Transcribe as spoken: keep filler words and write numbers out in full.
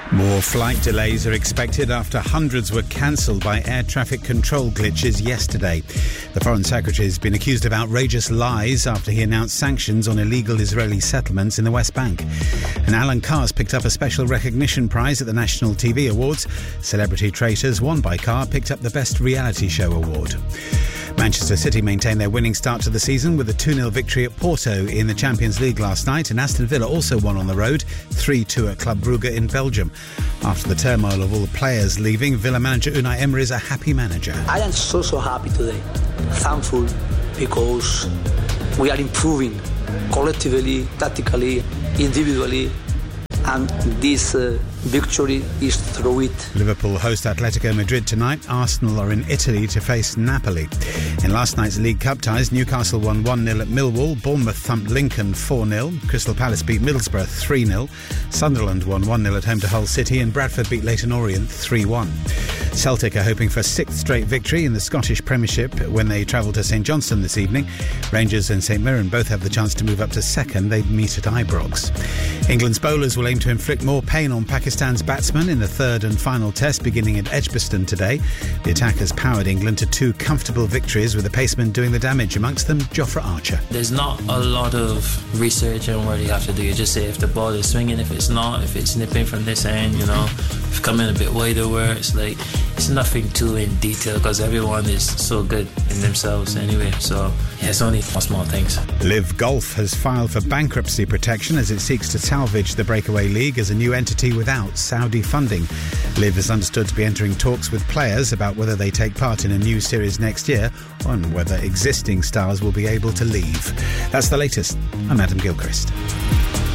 More flight delays are expected after hundreds were cancelled by air traffic control glitches yesterday. The Foreign Secretary has been accused of outrageous lies after he announced sanctions on illegal Israeli settlements in the West Bank. And Alan Carr's picked up a special recognition prize at the National T V Awards. Celebrity Traitors, won by Carr, picked up the Best Reality Show award. Manchester City maintained their winning start to the season with a two nil victory at Porto in the Champions League last night, and Aston Villa also won on the road, three two at Club Brugge in Belgium. After the turmoil of all the players leaving, Villa manager Unai Emery is a happy manager. I am so, so happy today. Thankful because we are improving collectively, tactically, individually, and this uh, victory is through it. Liverpool host Atletico Madrid tonight. Arsenal are in Italy to face Napoli. In last night's League Cup ties, Newcastle won one nil at Millwall, Bournemouth thumped Lincoln four nil, Crystal Palace beat Middlesbrough three nil, Sunderland won one nil at home to Hull City, and Bradford beat Leyton Orient three one. Celtic are hoping for a sixth straight victory in the Scottish Premiership when they travel to St Johnstone this evening. Rangers and St Mirren both have the chance to move up to second. They meet at Ibrox. England's bowlers will aim to inflict more pain on Pakistan's batsmen in the third and final test beginning at Edgbaston today. The attackers powered England to two comfortable victories, with the pacemen doing the damage, amongst them Jofra Archer. There's not a lot of research on what you have to do. You just say if the ball is swinging, if it's not, if it's nipping from this end, you know, if it's coming a bit wider where it's like, it's nothing too in detail because everyone is so good in themselves anyway. So yeah, it's only small things. Liv Golf has filed for bankruptcy protection as it seeks to salvage the Breakaway League as a new entity without Saudi funding. Liv is understood to be entering talks with players about whether they take part in a new series next year or whether existing stars will be able to leave. That's the latest. I'm Adam Gilchrist.